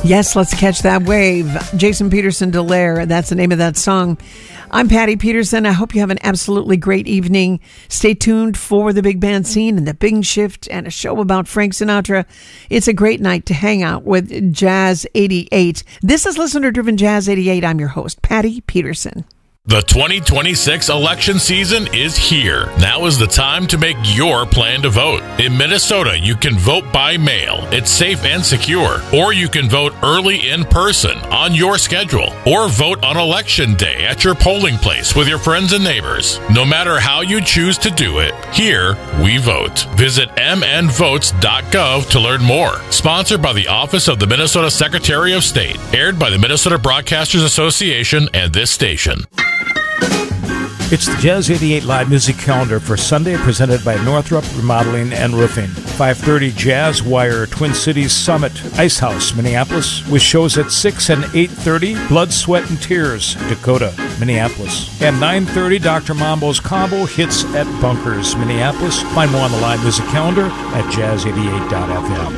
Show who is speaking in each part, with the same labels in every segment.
Speaker 1: Yes, let's catch that wave. Jason Peterson Dallaire, that's the name of that song. I'm Patty Peterson. I hope you have an absolutely great evening. Stay tuned for the big band scene and the big shift and a show about Frank Sinatra. It's a great night to hang out with Jazz 88. This is Listener Driven Jazz 88. I'm your host, Patty Peterson.
Speaker 2: The 2026 election season is here. Now is the time to make your plan to vote. In Minnesota, you can vote by mail. It's safe and secure. Or you can vote early in person on your schedule. Or vote on election day at your polling place with your friends and neighbors. No matter how you choose to do it, here we vote. Visit mnvotes.gov to learn more. Sponsored by the Office of the Minnesota Secretary of State. Aired by the Minnesota Broadcasters Association and this station.
Speaker 3: It's the Jazz 88 live music calendar for Sunday, presented by Northrop Remodeling and Roofing. 5:30 Jazz Wire, Twin Cities Summit, Ice House, Minneapolis, with shows at 6 and 8:30, Blood, Sweat, and Tears, Dakota, Minneapolis. And 9:30, Dr. Mambo's Combo Hits at Bunkers, Minneapolis. Find more on the live music calendar at jazz88.fm.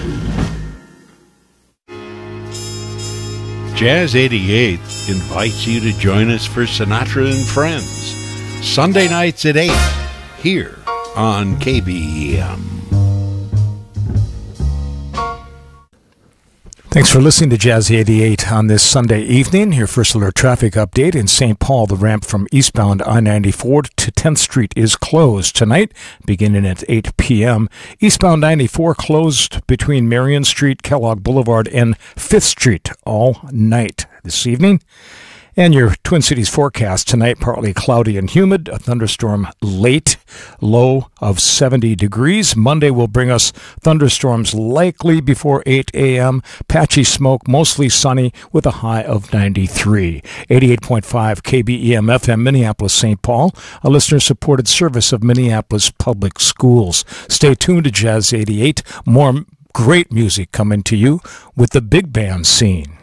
Speaker 4: Jazz 88 invites you to join us for Sinatra and Friends, Sunday nights at 8, here on KBEM.
Speaker 3: Thanks for listening to Jazz 88 on this Sunday evening. Your first alert traffic update in St. Paul. The ramp from eastbound I-94 to 10th Street is closed tonight, beginning at 8 p.m. Eastbound 94 closed between Marion Street, Kellogg Boulevard, and 5th Street all night this evening. And your Twin Cities forecast tonight, partly cloudy and humid, a thunderstorm late, low of 70 degrees. Monday will bring us thunderstorms likely before 8 a.m., patchy smoke, mostly sunny with a high of 93. 88.5 KBEM FM, Minneapolis, St. Paul, a listener-supported service of Minneapolis Public Schools. Stay tuned to Jazz 88. More great music coming to you with the big band scene.